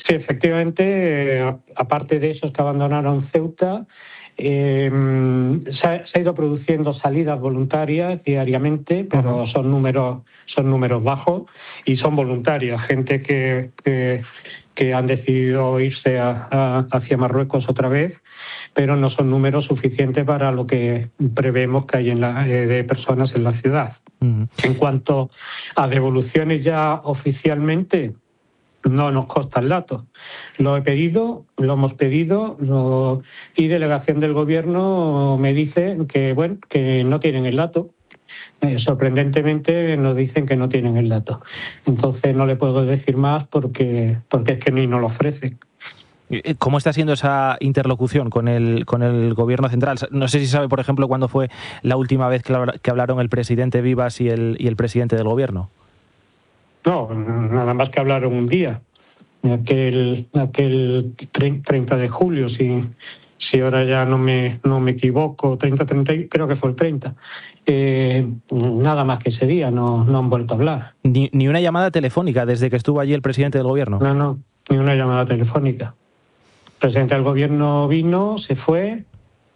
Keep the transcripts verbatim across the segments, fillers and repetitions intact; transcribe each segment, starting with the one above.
Sí, efectivamente, eh, aparte de esos que abandonaron Ceuta, eh, se, ha, se ha ido produciendo salidas voluntarias diariamente, pero uh-huh. son números son números bajos y son voluntarias, gente que, que, que han decidido irse a, a, hacia Marruecos otra vez, pero no son números suficientes para lo que prevemos que hay en la, eh, de personas en la ciudad. Uh-huh. En cuanto a devoluciones ya oficialmente, no nos consta el dato. Lo he pedido, lo hemos pedido, lo, y delegación del gobierno me dice que bueno, que no tienen el dato. Eh, sorprendentemente nos dicen que no tienen el dato. Entonces no le puedo decir más porque porque es que ni nos lo ofrecen. ¿Cómo está siendo esa interlocución con el con el gobierno central? No sé si sabe, por ejemplo, cuándo fue la última vez que hablaron el presidente Vivas y el y el presidente del gobierno. No, nada más que hablaron un día, aquel aquel treinta de julio, si si ahora ya no me no me equivoco, treinta, treinta, creo que fue el treinta. Eh, nada más que ese día, no, no han vuelto a hablar. Ni, ni una llamada telefónica desde que estuvo allí el presidente del gobierno. No, no, ni una llamada telefónica. El presidente del gobierno vino, se fue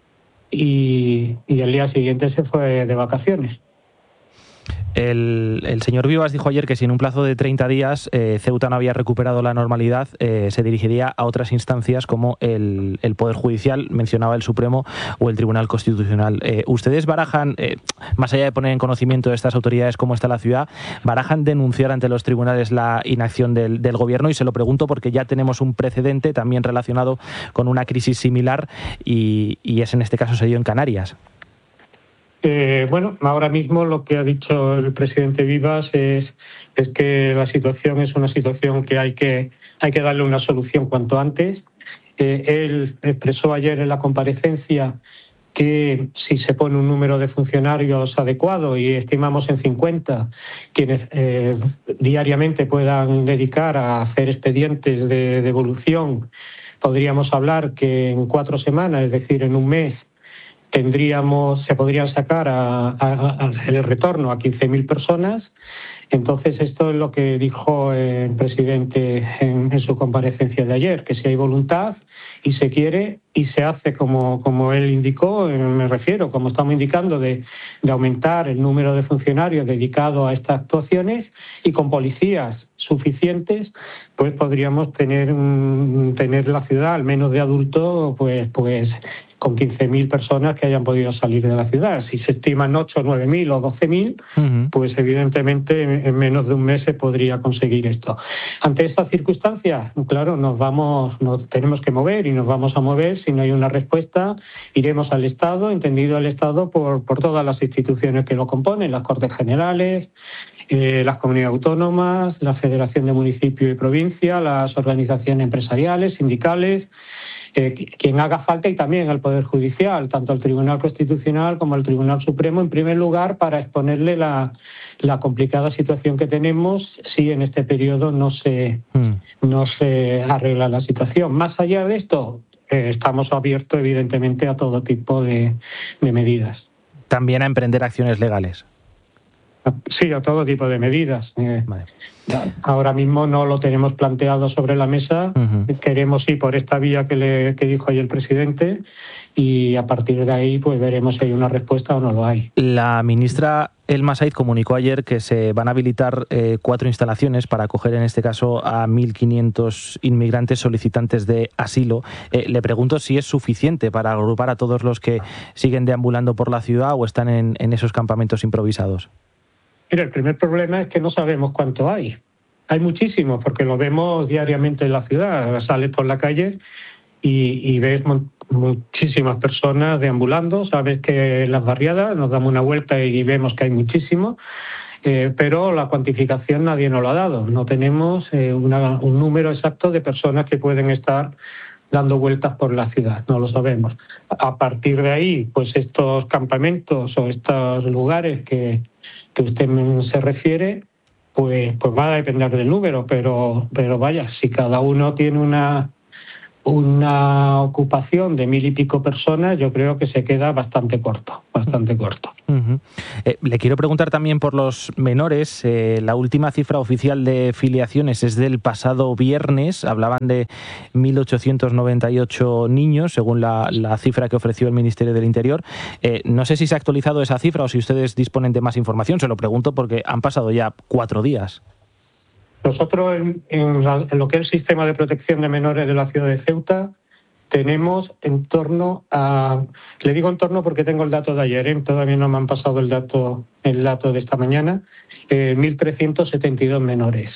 y, y al día siguiente se fue de vacaciones. El, el señor Vivas dijo ayer que si en un plazo de treinta días eh, Ceuta no había recuperado la normalidad, eh, se dirigiría a otras instancias como el, el Poder Judicial, mencionaba el Supremo, o el Tribunal Constitucional. Eh, ¿Ustedes barajan, eh, más allá de poner en conocimiento de estas autoridades cómo está la ciudad, barajan denunciar ante los tribunales la inacción del, del gobierno? Y se lo pregunto porque ya tenemos un precedente también relacionado con una crisis similar y, y es en este caso se dio en Canarias. Eh, bueno, ahora mismo lo que ha dicho el presidente Vivas es, es que la situación es una situación que hay que, hay que darle una solución cuanto antes. Eh, él expresó ayer en la comparecencia que si se pone un número de funcionarios adecuado, y estimamos en cincuenta, quienes eh, diariamente puedan dedicar a hacer expedientes de devolución, podríamos hablar que en cuatro semanas, es decir, en un mes, tendríamos, se podrían sacar a, a, a el retorno a quince mil personas. Entonces, esto es lo que dijo el presidente en, en su comparecencia de ayer, que si hay voluntad y se quiere y se hace como, como él indicó, me refiero, como estamos indicando, de, de aumentar el número de funcionarios dedicados a estas actuaciones y con policías suficientes, pues podríamos tener, un, tener la ciudad, al menos de adultos, pues, pues con quince mil personas que hayan podido salir de la ciudad. Si se estiman ocho, nueve mil o doce mil, uh-huh. pues evidentemente en menos de un mes se podría conseguir esto. Ante estas circunstancias, claro, nos vamos, nos tenemos que mover y nos vamos a mover. Si no hay una respuesta, iremos al Estado, entendido el Estado por, por todas las instituciones que lo componen, las Cortes Generales, eh, las comunidades autónomas, la Federación de Municipios y Provincia, las organizaciones empresariales, sindicales, Eh, quien haga falta, y también al Poder Judicial, tanto al Tribunal Constitucional como al Tribunal Supremo, en primer lugar, para exponerle la, la complicada situación que tenemos si en este periodo no se, mm. no se arregla la situación. Más allá de esto, eh, estamos abiertos, evidentemente, a todo tipo de, de medidas. También a emprender acciones legales. Sí, a todo tipo de medidas. Eh, vale. Ahora mismo no lo tenemos planteado sobre la mesa. Uh-huh. Queremos ir por esta vía que, le, que dijo ayer el presidente, y a partir de ahí pues veremos si hay una respuesta o no lo hay. La ministra Elma Said comunicó ayer que se van a habilitar eh, cuatro instalaciones para acoger en este caso a mil quinientos inmigrantes solicitantes de asilo. Eh, le pregunto si es suficiente para agrupar a todos los que siguen deambulando por la ciudad o están en, en esos campamentos improvisados. Mira, el primer problema es que no sabemos cuánto hay. Hay muchísimos, porque lo vemos diariamente en la ciudad. Sales por la calle y, y ves mon- muchísimas personas deambulando. Sabes que en las barriadas nos damos una vuelta y vemos que hay muchísimos, eh, pero la cuantificación nadie nos lo ha dado. No tenemos eh, una, un número exacto de personas que pueden estar dando vueltas por la ciudad, no lo sabemos. A partir de ahí, pues estos campamentos o estos lugares que, que usted se refiere, pues, pues va a depender del número, pero, pero vaya, si cada uno tiene una, una ocupación de mil y pico personas, yo creo que se queda bastante corto, bastante corto. Uh-huh. Eh, le quiero preguntar también por los menores. Eh, la última cifra oficial de filiaciones es del pasado viernes. Hablaban de mil ochocientos noventa y ocho niños, según la, la cifra que ofreció el Ministerio del Interior. Eh, no sé si se ha actualizado esa cifra o si ustedes disponen de más información. Se lo pregunto porque han pasado ya cuatro días. Nosotros, en, en, la, en lo que es el sistema de protección de menores de la ciudad de Ceuta, tenemos en torno a... Le digo en torno porque tengo el dato de ayer, ¿eh? Todavía no me han pasado el dato el dato de esta mañana, eh, mil trescientos setenta y dos menores.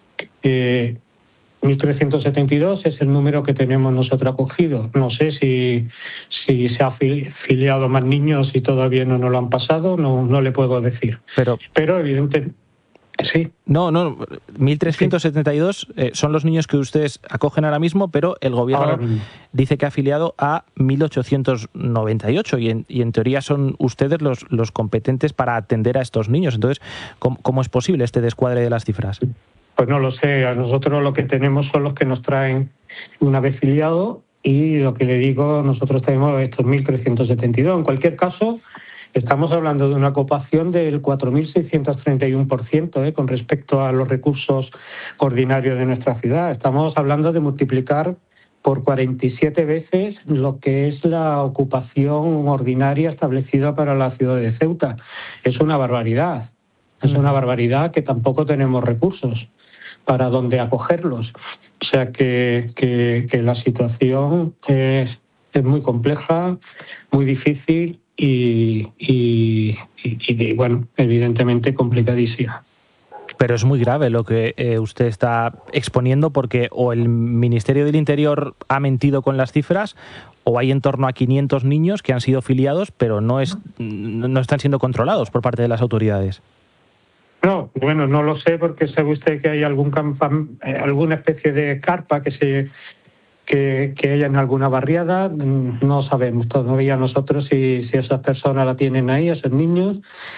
Eh, mil trescientos setenta y dos es el número que tenemos nosotros acogido. No sé si, si se ha filiado más niños y todavía no nos lo han pasado, no, no le puedo decir. Pero, Pero evidentemente... Sí. No, no, mil trescientos setenta y dos eh, son los niños que ustedes acogen ahora mismo, pero el gobierno dice que ha afiliado a mil ochocientos noventa y ocho y en, y en teoría son ustedes los, los competentes para atender a estos niños. Entonces, ¿cómo, cómo es posible este descuadre de las cifras? Pues no lo sé. A nosotros lo que tenemos son los que nos traen una vez filiado y lo que le digo, nosotros tenemos estos mil trescientos setenta y dos. En cualquier caso... Estamos hablando de una ocupación del cuatro mil seiscientos treinta y uno por ciento eh, con respecto a los recursos ordinarios de nuestra ciudad. Estamos hablando de multiplicar por cuarenta y siete veces lo que es la ocupación ordinaria establecida para la ciudad de Ceuta. Es una barbaridad. Es una barbaridad que tampoco tenemos recursos para donde acogerlos. O sea que, que, que la situación es, es muy compleja, muy difícil. Y, y, y, y, bueno, evidentemente complicadísima. Pero es muy grave lo que eh, usted está exponiendo porque o el Ministerio del Interior ha mentido con las cifras o hay en torno a quinientos niños que han sido filiados pero no, es, no están siendo controlados por parte de las autoridades. No, bueno, no lo sé porque sabe usted que hay algún campam- alguna especie de carpa que se... Que, que haya en alguna barriada, no sabemos todavía nosotros si, si esas personas la tienen ahí, esos niños,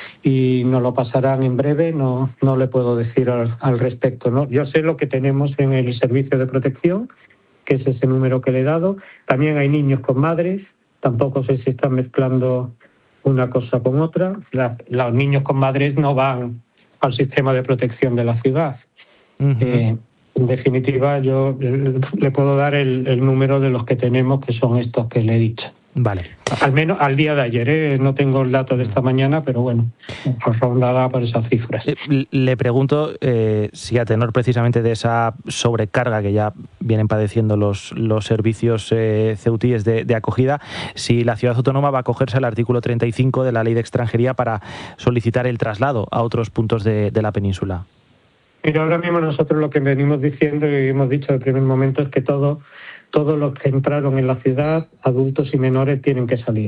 y nos lo pasarán en breve, no, no le puedo decir al, al respecto, ¿no? Yo sé lo que tenemos en el servicio de protección, que es ese número que le he dado. También hay niños con madres, tampoco sé si están mezclando una cosa con otra. La, los niños con madres no van al sistema de protección de la ciudad. Uh-huh. Eh, En definitiva, yo le puedo dar el, el número de los que tenemos, que son estos que le he dicho. Vale. Al menos al día de ayer, ¿eh? No tengo el dato de esta mañana, pero bueno, pues rondada por esas cifras. Le pregunto eh, si a tenor precisamente de esa sobrecarga que ya vienen padeciendo los, los servicios eh, ceutíes de, de acogida, si la ciudad autónoma va a acogerse al artículo treinta y cinco de la Ley de Extranjería para solicitar el traslado a otros puntos de, de la península. Pero ahora mismo nosotros lo que venimos diciendo y hemos dicho desde el primer momento es que todo, todos los que entraron en la ciudad, adultos y menores, tienen que salir.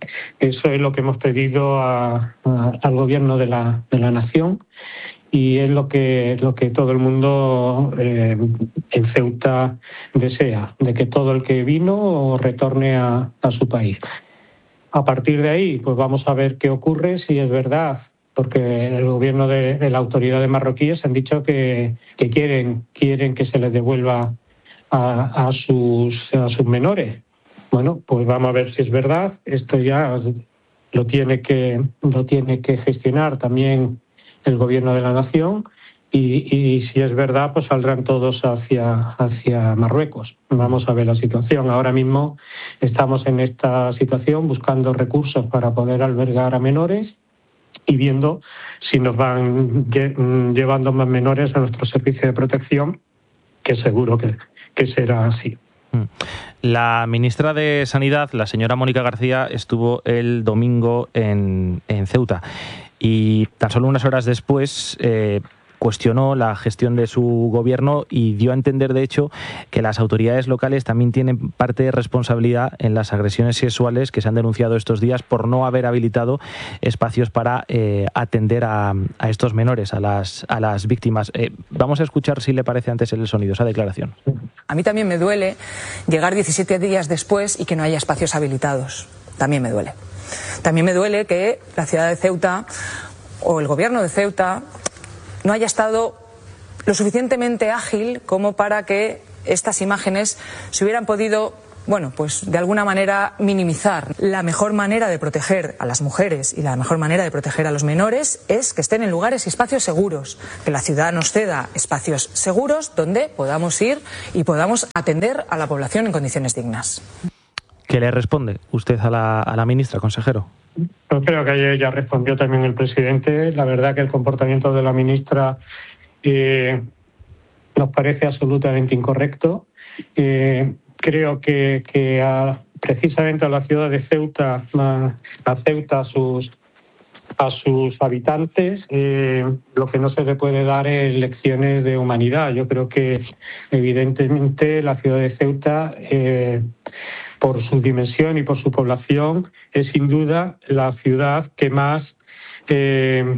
Eso es lo que hemos pedido a, a, al gobierno de la, de la nación y es lo que, lo que todo el mundo eh, en Ceuta desea, de que todo el que vino retorne a, a su país. A partir de ahí, pues vamos a ver qué ocurre, si es verdad, porque el gobierno de, de la autoridad de marroquíes han dicho que, que quieren quieren que se les devuelva a, a sus a sus menores. Bueno, pues vamos a ver si es verdad. Esto ya lo tiene que lo tiene que gestionar también el gobierno de la nación y, y si es verdad, pues saldrán todos hacia hacia Marruecos. Vamos a ver la situación. Ahora mismo estamos en esta situación buscando recursos para poder albergar a menores y viendo si nos van lle- llevando más menores a nuestro servicio de protección, que seguro que, que será así. La ministra de Sanidad, la señora Mónica García, estuvo el domingo en, en Ceuta y tan solo unas horas después eh, cuestionó la gestión de su gobierno y dio a entender, de hecho, que las autoridades locales también tienen parte de responsabilidad en las agresiones sexuales que se han denunciado estos días por no haber habilitado espacios para eh, atender a, a estos menores, a las, a las víctimas. Eh, vamos a escuchar, si le parece, antes el sonido, esa declaración. A mí también me duele llegar diecisiete días después y que no haya espacios habilitados. También me duele. También me duele que la ciudad de Ceuta o el gobierno de Ceuta no haya estado lo suficientemente ágil como para que estas imágenes se hubieran podido, bueno, pues de alguna manera minimizar. La mejor manera de proteger a las mujeres y la mejor manera de proteger a los menores es que estén en lugares y espacios seguros, que la ciudad nos ceda espacios seguros donde podamos ir y podamos atender a la población en condiciones dignas. ¿Qué le responde usted a la, a la ministra, consejero? Yo creo que ayer ya respondió también el presidente. La verdad que el comportamiento de la ministra eh, nos parece absolutamente incorrecto. Eh, creo que, que a, precisamente a la ciudad de Ceuta, a, a Ceuta, a sus, a sus habitantes, eh, lo que no se le puede dar es lecciones de humanidad. Yo creo que evidentemente la ciudad de Ceuta, eh, por su dimensión y por su población, es sin duda la ciudad que más eh,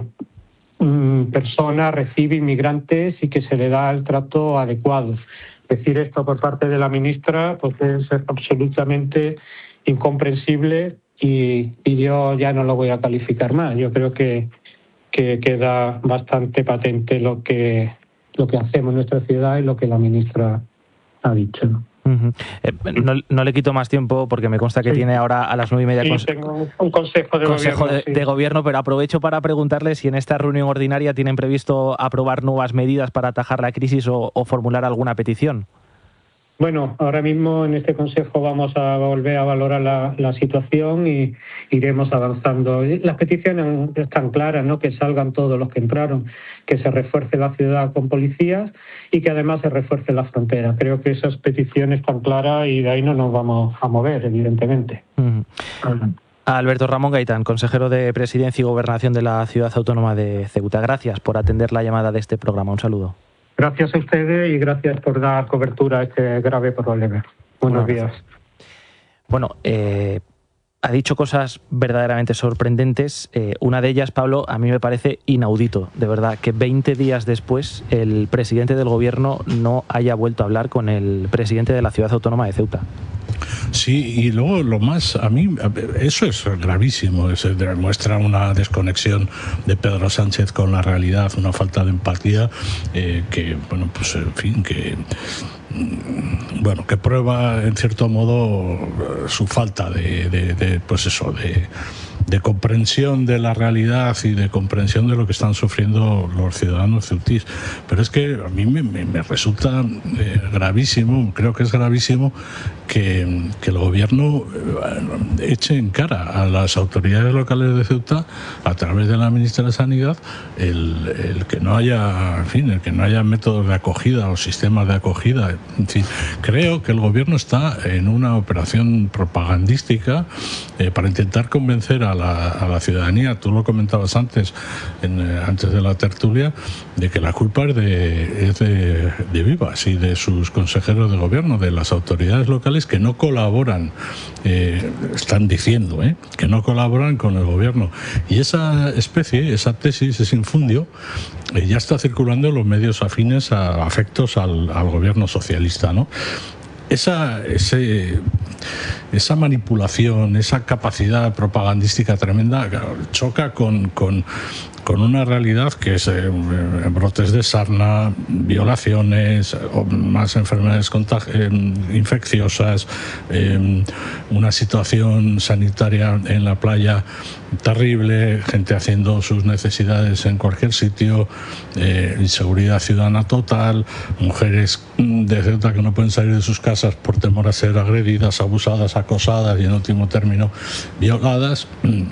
personas recibe inmigrantes y que se le da el trato adecuado. Decir esto por parte de la ministra pues es absolutamente incomprensible y, y yo ya no lo voy a calificar más. Yo creo que, que queda bastante patente lo que, lo que hacemos en nuestra ciudad y lo que la ministra ha dicho, ¿no? Uh-huh. eh, no, no le quito más tiempo porque me consta que sí. Tiene ahora a las nueve y media sí, conse tengo un consejo de consejo gobierno, de, sí. de gobierno, pero aprovecho para preguntarle si en esta reunión ordinaria tienen previsto aprobar nuevas medidas para atajar la crisis o, o formular alguna petición. Bueno, ahora mismo en este consejo vamos a volver a valorar la, la situación y iremos avanzando. Las peticiones están claras, ¿no? Que salgan todos los que entraron, que se refuerce la ciudad con policías y que además se refuerce la frontera. Creo que esas peticiones están claras y de ahí no nos vamos a mover, evidentemente. Uh-huh. uh-huh. Alberto Ramón Gaitán, consejero de Presidencia y Gobernación de la Ciudad Autónoma de Ceuta. Gracias por atender la llamada de este programa. Un saludo. Gracias a ustedes y gracias por dar cobertura a este grave problema. Buenos días. Bueno, eh, ha dicho cosas verdaderamente sorprendentes. Eh, una de ellas, Pablo, a mí me parece inaudito, de verdad, que veinte días después el presidente del gobierno no haya vuelto a hablar con el presidente de la Ciudad Autónoma de Ceuta. Sí, y luego lo más, a mí, eso es gravísimo, eso demuestra una desconexión de Pedro Sánchez con la realidad, una falta de empatía eh, que, bueno, pues en fin, que bueno, que prueba en cierto modo su falta de, de, de pues eso, de de comprensión de la realidad y de comprensión de lo que están sufriendo los ciudadanos ceutís. Pero es que a mí me, me, me resulta eh, gravísimo, creo que es gravísimo que, que el gobierno eh, eche en cara a las autoridades locales de Ceuta, a través de la ministra de Sanidad, el, el que no haya, en fin, el que no haya métodos de acogida o sistemas de acogida. En fin, creo que el gobierno está en una operación propagandística eh, para intentar convencer a La, a la ciudadanía, tú lo comentabas antes, en, eh, antes de la tertulia, de que la culpa es de, es de, de Vivas y de sus consejeros de gobierno, de las autoridades locales que no colaboran, eh, están diciendo, eh, que no colaboran con el gobierno. Y esa especie, esa tesis, ese infundio, eh, ya está circulando en los medios afines a afectos al, al gobierno socialista, ¿no? Esa, ese, esa manipulación, esa capacidad propagandística tremenda choca con, con, con una realidad que es eh, brotes de sarna, violaciones, más enfermedades eh, infecciosas, eh, una situación sanitaria en la playa terrible, gente haciendo sus necesidades en cualquier sitio, eh, inseguridad ciudadana total, mujeres de Ceuta que no pueden salir de sus casas por temor a ser agredidas, abusadas, acosadas y en último término violadas.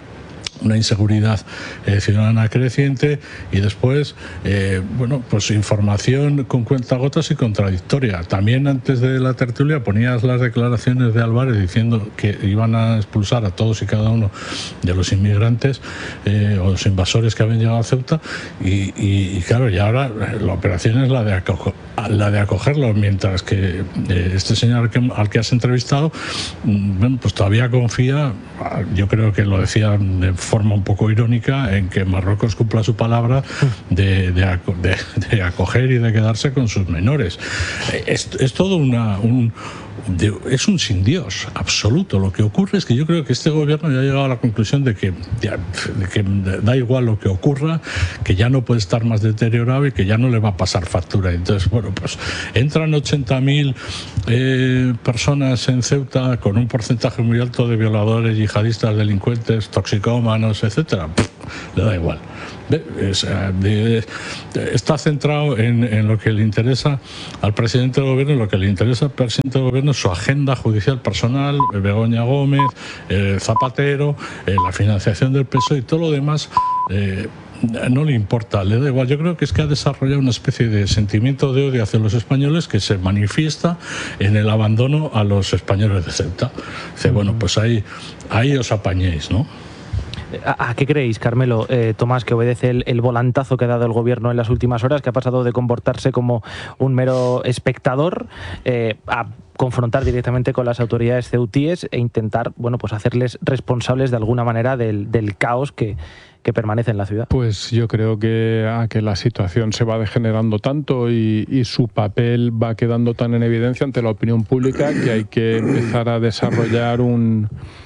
Una inseguridad eh, ciudadana creciente y después, eh, bueno, pues información con cuentagotas y contradictoria. También antes de la tertulia ponías las declaraciones de Álvarez diciendo que iban a expulsar a todos y cada uno de los inmigrantes eh, o los invasores que habían llegado a Ceuta y, y, y claro, y ahora la operación es la de, acoger, la de acogerlos, mientras que eh, este señor que, al que has entrevistado, bueno, pues todavía confía, yo creo que lo decía de forma un poco irónica, en que Marruecos cumpla su palabra de, de, de, de acoger y de quedarse con sus menores. Es, es todo una, un, de, es un sin Dios absoluto. Lo que ocurre es que yo creo que este gobierno ya ha llegado a la conclusión de que, de que da igual lo que ocurra, que ya no puede estar más deteriorado y que ya no le va a pasar factura. Entonces, Bueno, pues entran ochenta mil eh, personas en Ceuta con un porcentaje muy alto de violadores, yihadistas, delincuentes, toxicómanos, etcétera. Pff, le da igual. Es, de, de, está centrado en, en lo que le interesa al presidente del gobierno, lo que le interesa al presidente del gobierno es su agenda judicial personal, Begoña Gómez, eh, Zapatero, eh, la financiación del P S O E y todo lo demás. Eh, no le importa, le da igual. Yo creo que es que ha desarrollado una especie de sentimiento de odio hacia los españoles que se manifiesta en el abandono a los españoles de Ceuta. Dice, bueno, pues ahí, ahí os apañéis, ¿no? ¿A, a qué creéis, Carmelo, eh, Tomás, que obedece el, el volantazo que ha dado el gobierno en las últimas horas, que ha pasado de comportarse como un mero espectador eh, a confrontar directamente con las autoridades ceutíes e intentar, bueno, pues hacerles responsables de alguna manera del, del caos que, que permanece en la ciudad? Pues yo creo que a que la situación se va degenerando tanto y, y su papel va quedando tan en evidencia ante la opinión pública que hay que empezar a desarrollar un...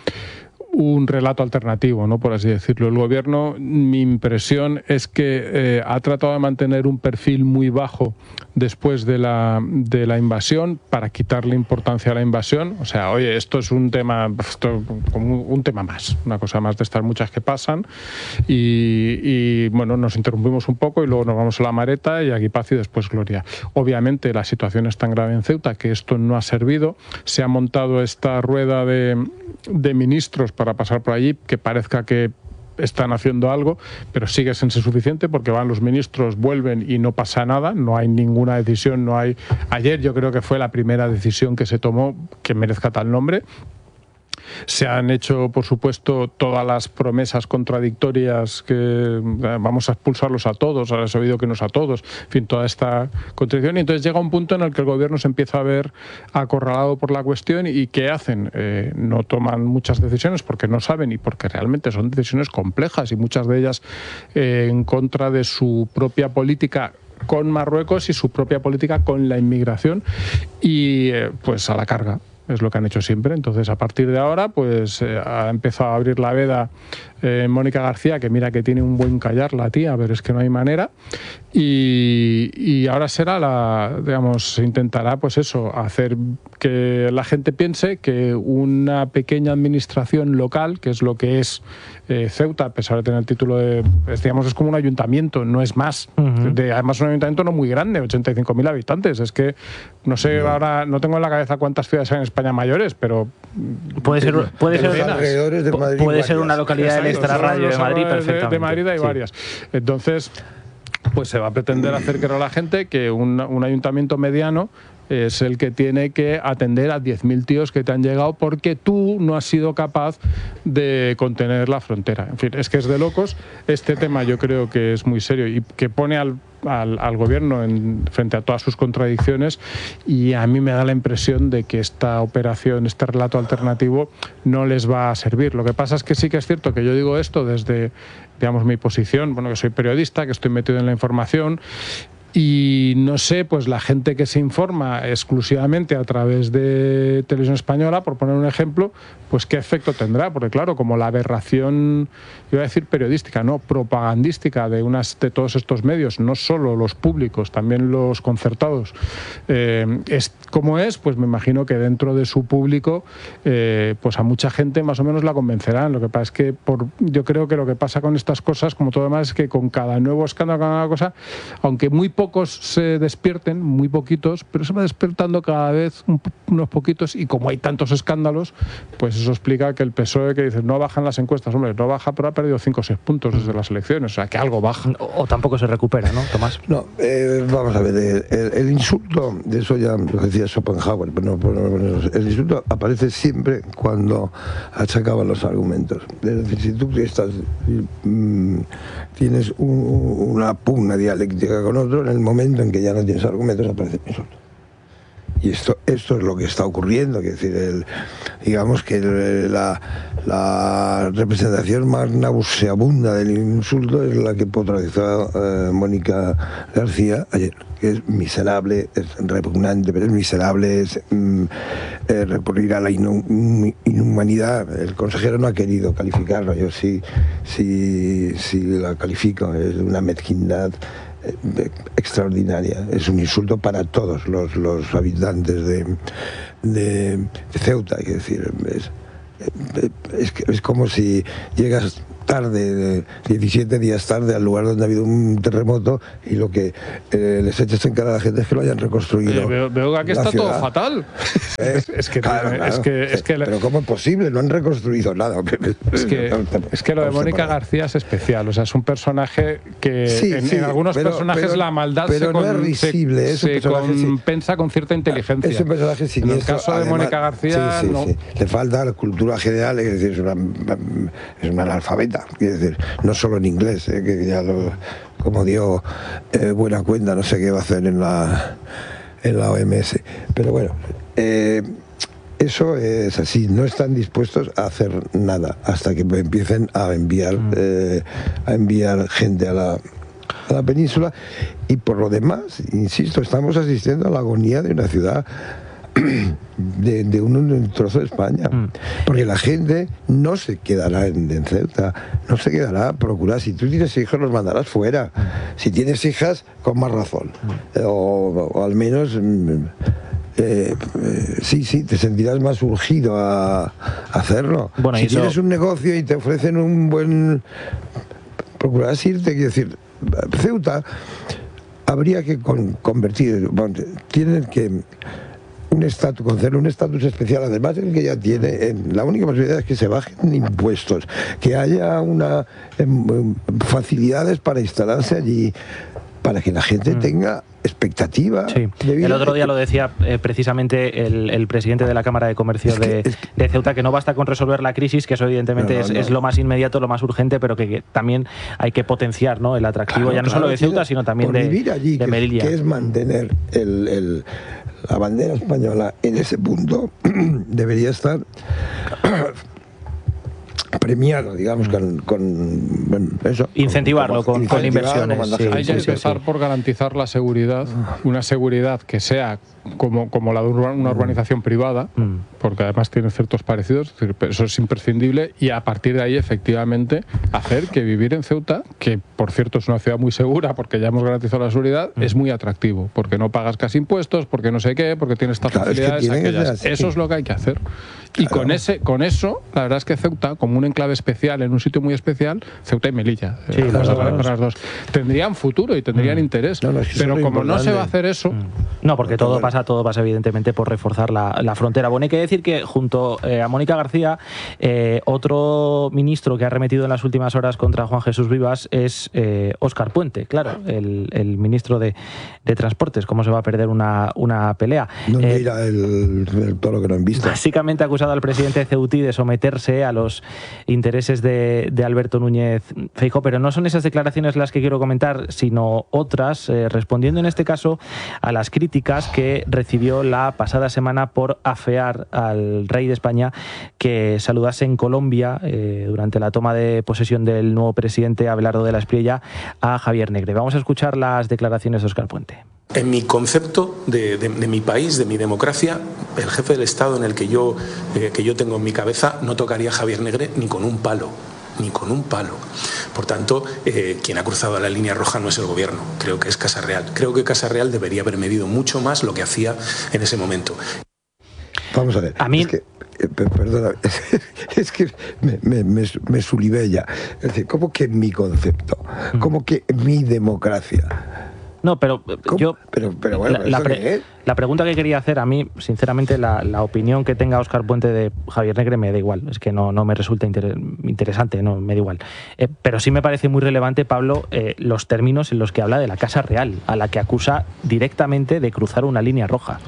un relato alternativo, ¿no?, por así decirlo. El gobierno, mi impresión es que eh, ha tratado de mantener un perfil muy bajo después de la, de la invasión para quitarle importancia a la invasión. O sea, oye, esto es un tema, esto, como un tema más, una cosa más de estas muchas que pasan y, y bueno, nos interrumpimos un poco y luego nos vamos a la Mareta y aquí paz y después gloria. Obviamente la situación es tan grave en Ceuta que esto no ha servido. Se ha montado esta rueda de, de ministros para para pasar por allí, que parezca que están haciendo algo, pero sigue sin ser suficiente porque van los ministros, vuelven y no pasa nada, no hay ninguna decisión, no hay... Ayer yo creo que fue la primera decisión que se tomó que merezca tal nombre. Se han hecho, por supuesto, todas las promesas contradictorias que vamos a expulsarlos a todos, ahora se ha oído que no es a todos, en fin, toda esta contradicción. Y entonces llega un punto en el que el gobierno se empieza a ver acorralado por la cuestión y ¿qué hacen? Eh, no toman muchas decisiones porque no saben y porque realmente son decisiones complejas y muchas de ellas eh, en contra de su propia política con Marruecos y su propia política con la inmigración y eh, pues a la carga. Es lo que han hecho siempre. Entonces, a partir de ahora, pues eh, ha empezado a abrir la veda eh, Mónica García, que mira que tiene un buen callar la tía, pero es que no hay manera. Y, y ahora será la, digamos, se intentará, pues eso, hacer que la gente piense que una pequeña administración local, que es lo que es eh, Ceuta, a pesar de tener el título de, es, digamos, es como un ayuntamiento, no es más. Uh-huh. De, además, un ayuntamiento no muy grande, ochenta y cinco mil habitantes. Es que, no sé, no. ahora no tengo en la cabeza cuántas ciudades hay en España mayores, pero... Puede ser, puede ser, alrededores de Madrid, puede ser una localidad del extrarradio de Madrid, perfectamente. De, de Madrid hay sí. varias. Entonces, pues se va a pretender hacer creer a la gente que un, un ayuntamiento mediano es el que tiene que atender a diez mil tíos que te han llegado porque tú no has sido capaz de contener la frontera. En fin, es que es de locos. Este tema yo creo que es muy serio y que pone al, al, al gobierno en, frente a todas sus contradicciones y a mí me da la impresión de que esta operación, este relato alternativo no les va a servir. Lo que pasa es que sí que es cierto que yo digo esto desde, digamos, mi posición, bueno, que soy periodista, que estoy metido en la información. Y no sé, pues la gente que se informa exclusivamente a través de Televisión Española, por poner un ejemplo, pues qué efecto tendrá, porque claro, como la aberración, iba a decir periodística, no, propagandística de unas de todos estos medios, no solo los públicos, también los concertados, eh, es como es, pues me imagino que dentro de su público, eh, pues a mucha gente más o menos la convencerán. Lo que pasa es que por, yo creo que lo que pasa con estas cosas, como todo demás, es que con cada nuevo escándalo, cada nueva cosa, aunque muy poco pocos se despierten, muy poquitos, pero se va despertando cada vez un, unos poquitos y como hay tantos escándalos, pues eso explica que el P S O E que dice no bajan las encuestas, hombre, no baja, pero ha perdido cinco o seis puntos desde las elecciones, o sea que algo baja. O, o tampoco se recupera, ¿no, Tomás? No, eh, vamos a ver, el, el insulto, de eso ya lo decía Schopenhauer, pero no, no, el insulto aparece siempre cuando achacaban los argumentos. Es decir, si tú estás, mmm, tienes un, una pugna dialéctica con otro, en el momento en que ya no tienes argumentos aparece el insulto. Y esto, esto es lo que está ocurriendo, es decir, el, digamos que el, la, la representación más nauseabunda del insulto es la que popularizó eh, Mónica García ayer, que es miserable, es repugnante, pero es miserable, es mm, eh, recurrir a la inhum, inhumanidad. El consejero no ha querido calificarlo, yo sí, sí, sí la califico, es una mezquindad extraordinaria. Es un insulto para todos los, los habitantes de, de, de Ceuta. Es decir, es, es, es como si llegas tarde, diecisiete días tarde, al lugar donde ha habido un terremoto y lo que eh, les echas en cara a la gente es que lo hayan reconstruido. Eh, veo, veo que aquí está ciudad. todo fatal. ¿Eh? Es, es, que, claro, claro. es que, es que Pero ¿cómo es posible? No han reconstruido nada. Es que, es que lo de Mónica García es especial. O sea, es un personaje que sí, en, sí, en algunos pero, personajes pero, la maldad pero se, no con, es risible, se, se compensa sí. con cierta inteligencia. Es un personaje siniestro. En el caso de además, Mónica García, sí, sí, no. Sí. Le falta la cultura general, es decir, es una, es una analfabeta. Es decir, no solo en inglés, eh, que ya lo, como dio eh, buena cuenta, no sé qué va a hacer en la, en la O M S. Pero bueno, eh, eso es así, no están dispuestos a hacer nada hasta que empiecen a enviar, eh, a enviar gente a la, a la península. Y por lo demás, insisto, estamos asistiendo a la agonía de una ciudad De, de un, un trozo de España, porque la gente no se quedará en, en Ceuta, no se quedará a procurar. Si tú tienes hijos, los mandarás fuera. Si tienes hijas, con más razón, o, o al menos eh, eh, sí, sí, te sentirás más urgido a, a hacerlo. Bueno, si tienes eso... un negocio y te ofrecen un buen, procurarás irte. Quiero decir, Ceuta habría que con, convertir, bueno, tienen que un estatus, conceder un estatus especial, además del que ya tiene. La única posibilidad es que se bajen impuestos, que haya una eh, facilidades para instalarse allí, para que la gente mm. tenga expectativa. Sí. El otro día lo decía eh, precisamente el, el presidente de la Cámara de Comercio es que, de, es que, de Ceuta, que no basta con resolver la crisis, que eso evidentemente no, no, es, no. es lo más inmediato, lo más urgente, pero que, que también hay que potenciar, ¿no?, el atractivo, claro, ya no claro, solo de Ceuta, sino también de, vivir allí, de Melilla. Que es mantener el, el, la bandera española en ese punto, debería estar premiado, digamos, con, con bueno, eso. Incentivarlo con, con, con inversiones. Sí, hay que sí, empezar sí. por garantizar la seguridad, una seguridad que sea como, como la de una urbanización privada, mm. porque además tiene ciertos parecidos, es decir, eso es imprescindible, y a partir de ahí, efectivamente, hacer que vivir en Ceuta, que por cierto es una ciudad muy segura, porque ya hemos garantizado la seguridad, mm. es muy atractivo, porque no pagas casi impuestos, porque no sé qué, porque tienes estas claro, facilidades, es que aquellas. Eso es lo que hay que hacer. Y claro. con ese, con eso, la verdad es que Ceuta, como un enclave especial, en un sitio muy especial, Ceuta y Melilla, sí, eh, las, dos, las dos, tendrían futuro y tendrían mm. interés. No, no, es que pero como importante. No se va a hacer eso... Mm. No, porque todo pasa, todo pasa evidentemente por reforzar la, la frontera. Bueno, hay que decir que junto eh, a Mónica García, eh, otro ministro que ha arremetido en las últimas horas contra Juan Jesús Vivas es eh, Óscar Puente, claro, el, el ministro de, de Transportes. ¿Cómo se va a perder una, una pelea? ¿Dónde eh, irá el, el toro que no han visto? Básicamente ha acusado al presidente Ceutí de someterse a los intereses de, de Alberto Núñez Feijóo, pero no son esas declaraciones las que quiero comentar, sino otras, eh, respondiendo en este caso a las críticas que recibió la pasada semana por afear al rey de España que saludase en Colombia eh, durante la toma de posesión del nuevo presidente Abelardo de la Espriella a Javier Negre. Vamos a escuchar las declaraciones de Óscar Puente. En mi concepto de, de, de mi país, de mi democracia, el jefe del Estado en el que yo, eh, que yo tengo en mi cabeza no tocaría a Javier Negre ni con un palo. ni con un palo. Por tanto, eh, quien ha cruzado la línea roja no es el gobierno, creo que es Casa Real. Creo que Casa Real debería haber medido mucho más lo que hacía en ese momento. Vamos a ver, a mí... es que, eh, perdona, es que me, me, me, me sulibella. Es decir, ¿cómo que mi concepto? ¿Cómo que mi democracia? No, pero ¿Cómo? yo... Pero, pero bueno, la, la, pre, la pregunta que quería hacer, a mí, sinceramente, la, la opinión que tenga Óscar Puente de Javier Negre me da igual. Es que no, no me resulta inter, interesante, no me da igual. Eh, pero sí me parece muy relevante, Pablo, eh, los términos en los que habla de la Casa Real, a la que acusa directamente de cruzar una línea roja.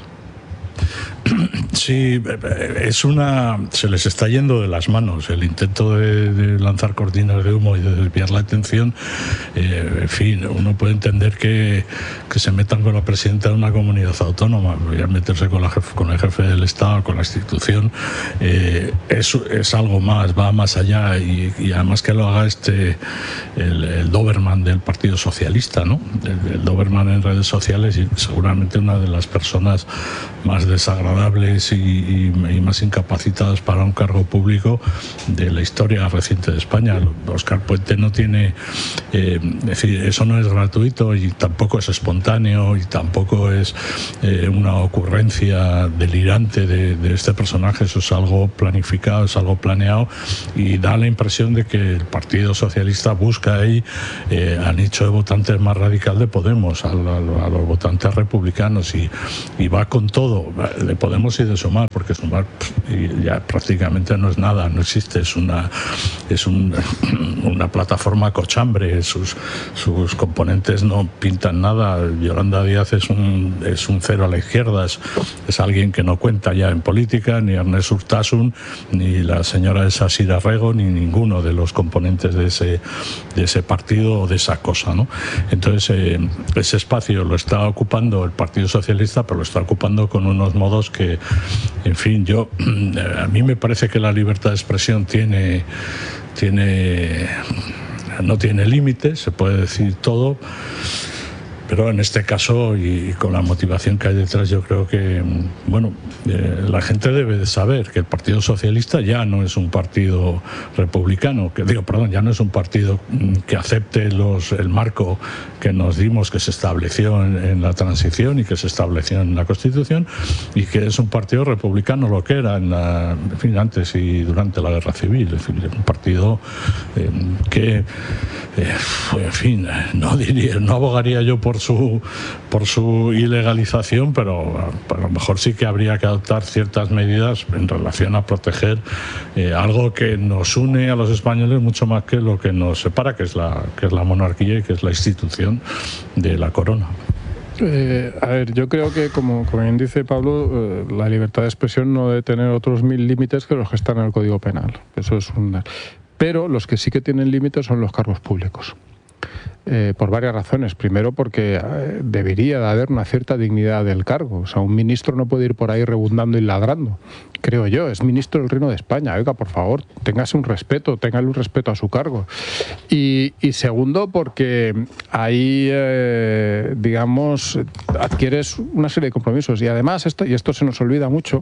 Sí, es una... se les está yendo de las manos el intento de, de lanzar cortinas de humo y de desviar la atención. Eh, en fin, uno puede entender que, que se metan con la presidenta de una comunidad autónoma, ya meterse con, la jefe, con el jefe del Estado, con la institución, eh, es, es algo más, va más allá, y, y además que lo haga este el, el Doberman del Partido Socialista, ¿no? El, el Doberman en redes sociales, y seguramente una de las personas más desagradables desagradables y, y, y más incapacitados para un cargo público de la historia reciente de España. Óscar Puente no tiene, eh, es decir, eso no es gratuito y tampoco es espontáneo y tampoco es eh, una ocurrencia delirante de, de este personaje. Eso es algo planificado, es algo planeado, y da la impresión de que el Partido Socialista busca ahí eh, al nicho de votantes más radical de Podemos, a, a, a los votantes republicanos, y, y va con todo, de Podemos y de Sumar, porque Sumar pff, ya prácticamente no es nada, no existe, es una es un, una plataforma cochambre, sus, sus componentes no pintan nada. Yolanda Díaz es un, es un cero a la izquierda, es, es alguien que no cuenta ya en política, ni Ernest Urtasun, ni la señora esa Sira Rego, ni ninguno de los componentes de ese, de ese partido o de esa cosa, ¿no? Entonces eh, ese espacio lo está ocupando el Partido Socialista, pero lo está ocupando con unos modos que, en fin, yo a mí me parece que la libertad de expresión tiene tiene no tiene límites, se puede decir todo, pero en este caso, y con la motivación que hay detrás, yo creo que, bueno, eh, la gente debe de saber que el Partido Socialista ya no es un partido republicano, que digo, perdón, ya no es un partido que acepte los, el marco que nos dimos, que se estableció en, en la transición y que se estableció en la Constitución, y que es un partido republicano, lo que era en la, en fin, antes y durante la Guerra Civil, en fin, un partido eh, que, eh, en fin, no diría, no abogaría yo por su por su ilegalización, pero a lo mejor sí que habría que adoptar ciertas medidas en relación a proteger eh, algo que nos une a los españoles mucho más que lo que nos separa, que es la que es la monarquía y que es la institución de la corona. Eh, a ver, yo creo que, como, como bien dice Pablo, eh, la libertad de expresión no debe tener otros mil límites que los que están en el Código Penal. Eso es un... Pero los que sí que tienen límites son los cargos públicos. Eh, por varias razones. Primero, porque eh, debería de haber una cierta dignidad del cargo. O sea, un ministro no puede ir por ahí rebundando y ladrando. Creo yo, es ministro del Reino de España. Oiga, por favor, téngase un respeto, téngale un respeto a su cargo. Y, y segundo, porque ahí, eh, digamos, adquieres una serie de compromisos. Y además, esto, y esto se nos olvida mucho,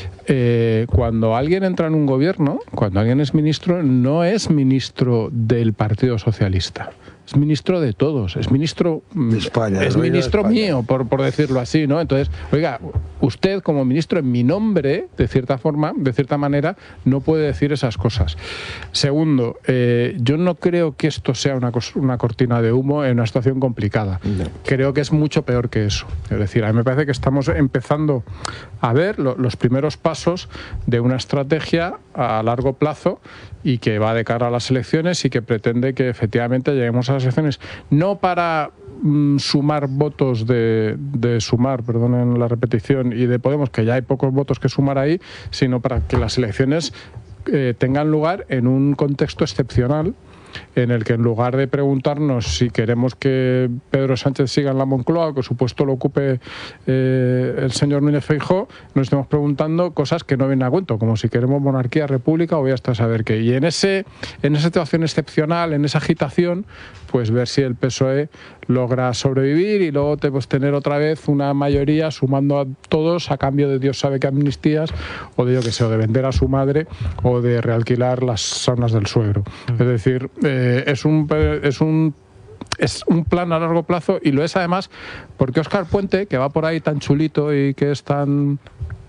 eh, cuando alguien entra en un gobierno, cuando alguien es ministro, no es ministro del Partido Socialista. Es ministro de todos, es ministro de España, es ministro mío, por, por decirlo así, ¿no? Entonces, oiga, usted como ministro en mi nombre, de cierta forma, de cierta manera, no puede decir esas cosas. Segundo, eh, yo no creo que esto sea una, una cortina de humo en una situación complicada. No. Creo que es mucho peor que eso. Es decir, a mí me parece que estamos empezando a ver lo, los primeros pasos de una estrategia a largo plazo y que va de cara a las elecciones y que pretende que efectivamente lleguemos a las elecciones no para mm, sumar votos de, de Sumar, perdonen la repetición, y de Podemos, que ya hay pocos votos que sumar ahí, sino para que las elecciones eh, tengan lugar en un contexto excepcional, en el que en lugar de preguntarnos si queremos que Pedro Sánchez siga en la Moncloa o que su puesto lo ocupe eh, el señor Núñez Feijóo, nos estamos preguntando cosas que no vienen a cuento, como si queremos monarquía, república o ya hasta saber qué. Y en ese en esa situación excepcional, en esa agitación, pues ver si el P S O E logra sobrevivir y luego pues, tener otra vez una mayoría sumando a todos a cambio de Dios sabe qué amnistías, o de yo que sé, o de vender a su madre o de realquilar las saunas del suegro. Es decir, eh, es un es un es un plan a largo plazo, y lo es además porque Óscar Puente, que va por ahí tan chulito y que es tan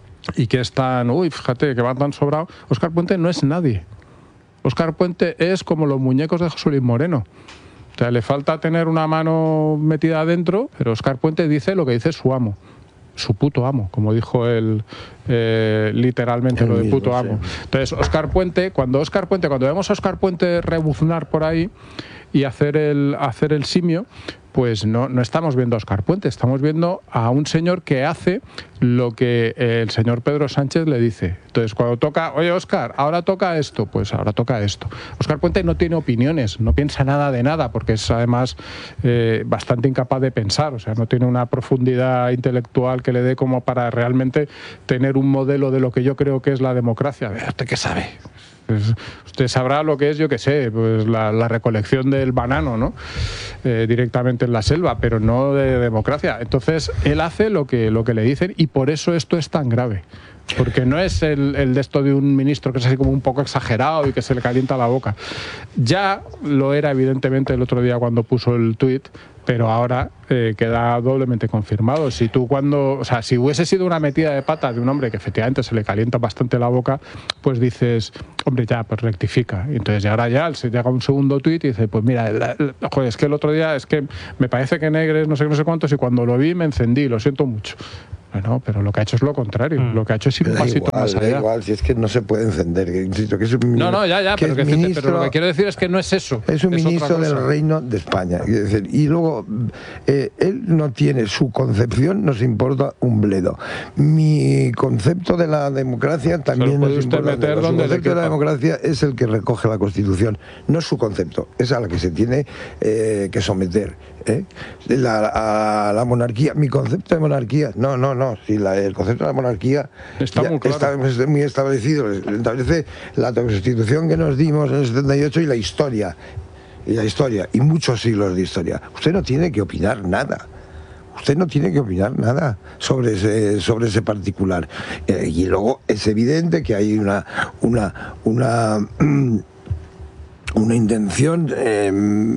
y que es tan, uy, fíjate, que va tan sobrado, Óscar Puente no es nadie. Óscar Puente es como los muñecos de José Luis Moreno. O sea, le falta tener una mano metida adentro, pero Óscar Puente dice lo que dice su amo, su puto amo, como dijo él eh, literalmente, el lo de mismo, puto amo. Sí. Entonces, Óscar Puente, cuando Óscar Puente, cuando vemos a Óscar Puente rebuznar por ahí y hacer el, hacer el simio, pues no, no estamos viendo a Óscar Puente, estamos viendo a un señor que hace lo que el señor Pedro Sánchez le dice. Entonces, cuando toca, oye, Óscar, ahora toca esto, pues ahora toca esto. Óscar Puente no tiene opiniones, no piensa nada de nada, porque es además eh, bastante incapaz de pensar, o sea, no tiene una profundidad intelectual que le dé como para realmente tener un modelo de lo que yo creo que es la democracia. ¿Usted qué sabe? Pues usted sabrá lo que es, yo qué sé, pues la, la recolección del banano, ¿no? Eh, directamente en la selva, pero no de democracia. Entonces, él hace lo que, lo que le dicen, y por eso esto es tan grave. Porque no es el, el de esto de un ministro que es así como un poco exagerado y que se le calienta la boca. Ya lo era evidentemente el otro día cuando puso el tuit, pero ahora eh, queda doblemente confirmado. Si tú cuando, o sea, si hubiese sido una metida de pata de un hombre que efectivamente se le calienta bastante la boca, pues dices, hombre, ya, pues rectifica. Y entonces ya ahora ya se llega un segundo tuit y dice, pues mira, la, la, joder, es que el otro día es que me parece que Negres no sé no sé cuántos y cuando lo vi me encendí, lo siento mucho. Bueno, pero lo que ha hecho es lo contrario. Mm. Lo que ha hecho es ir un pasito igual, más allá. Da igual, si es que no se puede encender. Insisto, que es un, no, no, ya, ya, que pero, que ministro, pero lo que quiero decir es que no es eso. Es un es ministro del Reino de España. Es decir, y luego, eh, él no tiene su concepción, nos importa un bledo. Mi concepto de la democracia también nos importa. Meter su donde concepto de la democracia es el que recoge la Constitución, no es su concepto, es a la que se tiene eh, que someter. ¿eh? La, a la monarquía, mi concepto de monarquía, no, no, no, si la, el concepto de la monarquía está muy, claro. está muy establecido, establece la Constitución que nos dimos en el setenta y ocho y la historia, y la historia, y muchos siglos de historia. Usted no tiene que opinar nada. Usted no tiene que opinar nada sobre ese, sobre ese particular. Eh, y luego es evidente que hay una, una, una, una intención eh,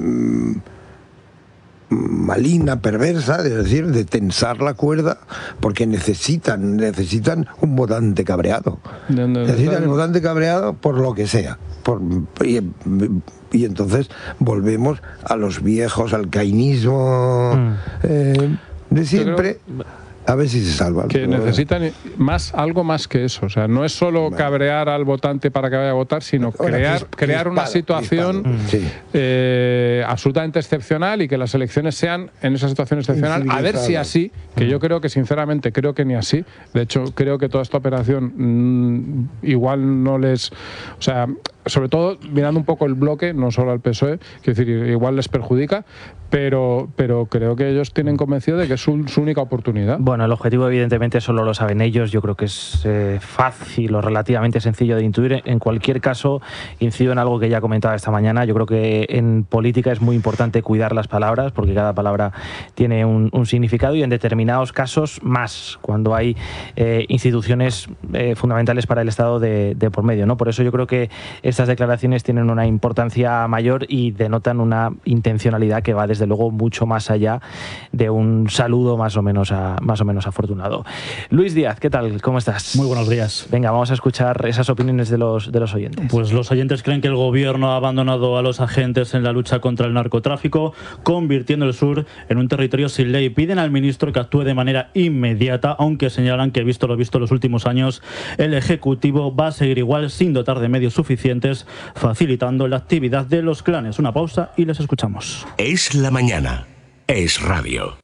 maligna, perversa, es decir, de tensar la cuerda, porque necesitan, necesitan un votante cabreado. No, no, necesitan no, no. un votante cabreado por lo que sea. Por, y, y entonces volvemos a los viejos, al cainismo mm. eh, de siempre. A ver si se salvan. Que necesitan más, algo más que eso. O sea, no es solo bueno. cabrear al votante para que vaya a votar, sino Ahora, crear, crispado, crear una situación sí. eh, absolutamente excepcional y que las elecciones sean en esa situación excepcional. A ver si así, que yo creo que sinceramente creo que ni así. De hecho, creo que toda esta operación mmm, igual no les... O sea, sobre todo mirando un poco el bloque, no solo al P S O E, quiero decir, igual les perjudica, pero, pero creo que ellos tienen convencido de que es su, su única oportunidad. Bueno, el objetivo evidentemente solo lo saben ellos, yo creo que es eh, fácil o relativamente sencillo de intuir. En cualquier caso, incido en algo que ya comentaba esta mañana, yo creo que en política es muy importante cuidar las palabras, porque cada palabra tiene un, un significado y en determinados casos más, cuando hay eh, instituciones eh, fundamentales para el Estado de, de por medio, ¿no? Por eso yo creo que estas declaraciones tienen una importancia mayor y denotan una intencionalidad que va desde luego mucho más allá de un saludo más o menos a, más o menos afortunado. Luis Díaz, ¿qué tal? ¿Cómo estás? Muy buenos días. Venga, vamos a escuchar esas opiniones de los, de los oyentes. Pues los oyentes creen que el gobierno ha abandonado a los agentes en la lucha contra el narcotráfico, convirtiendo el sur en un territorio sin ley. Piden al ministro que actúe de manera inmediata, aunque señalan que, visto lo visto en los últimos años, el Ejecutivo va a seguir igual sin dotar de medios suficientes, facilitando la actividad de los clanes. Una pausa y les escuchamos. Es la mañana. Es radio.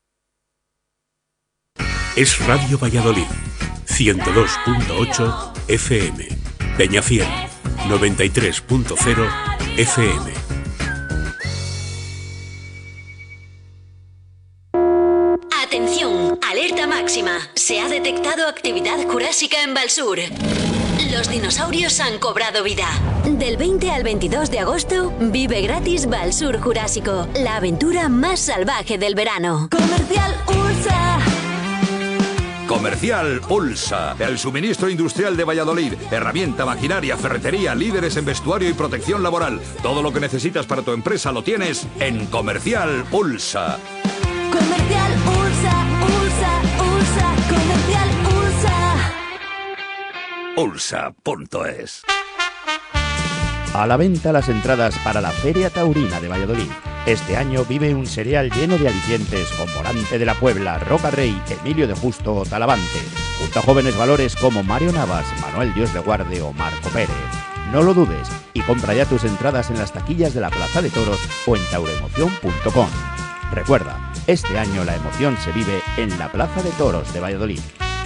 Es Radio Valladolid. ciento dos punto ocho F M. Peñafiel. noventa y tres punto cero F M. Atención, alerta máxima. Se ha detectado actividad jurásica en Valsur. Los dinosaurios han cobrado vida. Del veinte al veintidós de agosto, vive gratis Valsur Jurásico, la aventura más salvaje del verano. Comercial Ursa. Comercial Ulsa, el suministro industrial de Valladolid. Herramienta, maquinaria, ferretería, líderes en vestuario y protección laboral. Todo lo que necesitas para tu empresa lo tienes en Comercial Ulsa. Comercial Ulsa, Ulsa, Ulsa, Comercial Ulsa. Ulsa punto es. A la venta las entradas para la Feria Taurina de Valladolid. Este año vive un serial lleno de alicientes con Morante de la Puebla, Roca Rey, Emilio de Justo o Talavante, junto a jóvenes valores como Mario Navas, Manuel Dios de Guarde o Marco Pérez. No lo dudes y compra ya tus entradas en las taquillas de la Plaza de Toros o en tauroemoción punto com. Recuerda, este año la emoción se vive en la Plaza de Toros de Valladolid.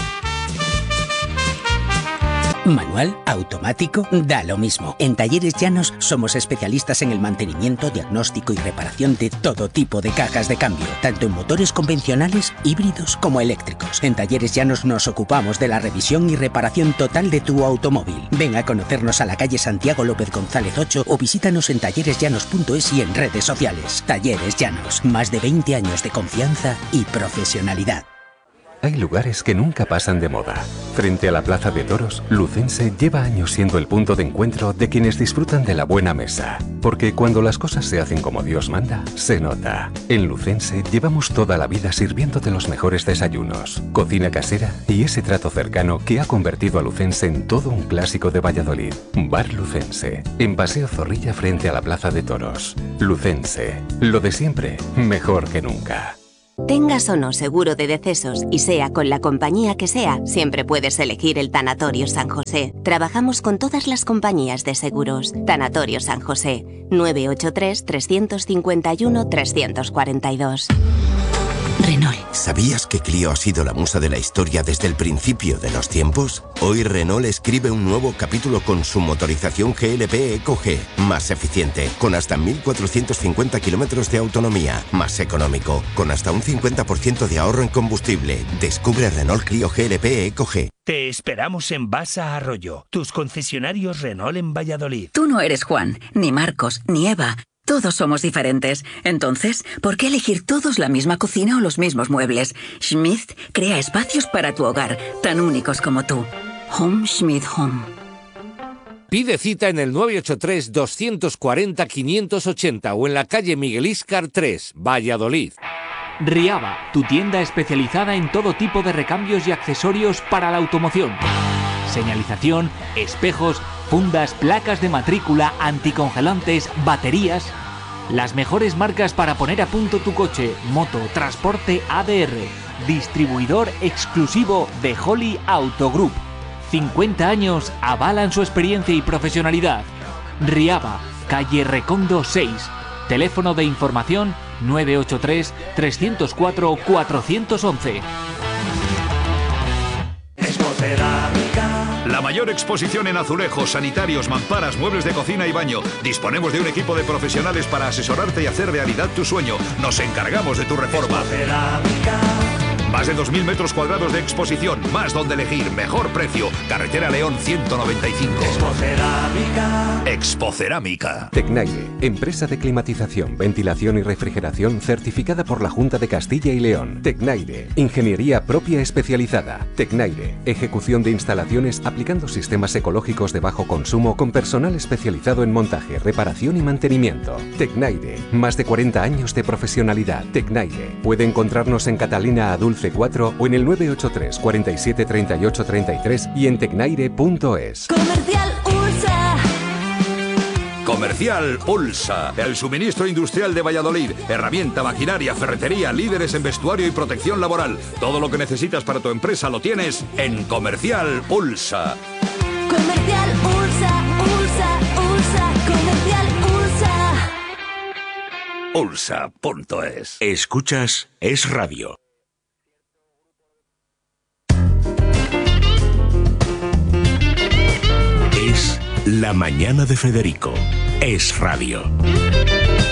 Manual, automático, da lo mismo. En Talleres Llanos somos especialistas en el mantenimiento, diagnóstico y reparación de todo tipo de cajas de cambio, tanto en motores convencionales, híbridos como eléctricos. En Talleres Llanos nos ocupamos de la revisión y reparación total de tu automóvil. Ven a conocernos a la calle Santiago López González ocho o visítanos en talleres llanos punto es y en redes sociales. Talleres Llanos, más de veinte años de confianza y profesionalidad. Hay lugares que nunca pasan de moda. Frente a la Plaza de Toros, Lucense lleva años siendo el punto de encuentro de quienes disfrutan de la buena mesa. Porque cuando las cosas se hacen como Dios manda, se nota. En Lucense llevamos toda la vida sirviéndote los mejores desayunos, cocina casera y ese trato cercano que ha convertido a Lucense en todo un clásico de Valladolid. Bar Lucense, en Paseo Zorrilla frente a la Plaza de Toros. Lucense, lo de siempre, mejor que nunca. Tengas o no seguro de decesos y sea con la compañía que sea, siempre puedes elegir el Tanatorio San José. Trabajamos con todas las compañías de seguros. Tanatorio San José, nueve ocho tres, tres cinco uno, tres cuatro dos. Renault. ¿Sabías que Clio ha sido la musa de la historia desde el principio de los tiempos? Hoy Renault escribe un nuevo capítulo con su motorización G L P Eco G, más eficiente, con hasta mil cuatrocientos cincuenta kilómetros de autonomía, más económico, con hasta un cincuenta por ciento de ahorro en combustible. Descubre Renault Clio G L P Eco G. Te esperamos en Basa Arroyo, tus concesionarios Renault en Valladolid. Tú no eres Juan, ni Marcos, ni Eva. Todos somos diferentes. Entonces, ¿por qué elegir todos la misma cocina o los mismos muebles? Schmidt crea espacios para tu hogar, tan únicos como tú. Home Schmidt Home. Pide cita en el nueve ocho tres, dos cuatro cero, cinco ocho cero o en la calle Miguel Íscar tres, Valladolid. Riaba, tu tienda especializada en todo tipo de recambios y accesorios para la automoción. Señalización, espejos, fundas, placas de matrícula, anticongelantes, baterías. Las mejores marcas para poner a punto tu coche, moto, transporte A D R. Distribuidor exclusivo de Holly Auto Group. cincuenta años avalan su experiencia y profesionalidad. Riaba, calle Recondo seis. Teléfono de información nueve ocho tres, tres cero cuatro, cuatro uno uno. La mayor exposición en azulejos, sanitarios, mamparas, muebles de cocina y baño. Disponemos de un equipo de profesionales para asesorarte y hacer realidad tu sueño. Nos encargamos de tu reforma. Más de dos mil metros cuadrados de exposición, más donde elegir, mejor precio. Carretera León ciento noventa y cinco. Expocerámica. Expocerámica. Tecnaire, empresa de climatización, ventilación y refrigeración certificada por la Junta de Castilla y León. Tecnaire, ingeniería propia especializada. Tecnaire, ejecución de instalaciones aplicando sistemas ecológicos de bajo consumo con personal especializado en montaje, reparación y mantenimiento. Tecnaire, más de cuarenta años de profesionalidad. Tecnaire, puede encontrarnos en Catalina Adulce cuatro o en el nueve ocho tres, cuarenta y siete, treinta y ocho, treinta y tres y en tecnaire punto es. Comercial Ursa. Comercial Ulsa, el suministro industrial de Valladolid. Herramienta, maquinaria, ferretería, líderes en vestuario y protección laboral. Todo lo que necesitas para tu empresa lo tienes en Comercial Ulsa. Comercial Ursa, Ursa, Ursa, Comercial Ursa. Ulsa punto es. Escuchas Es Radio. Es La Mañana de Federico. Es Radio.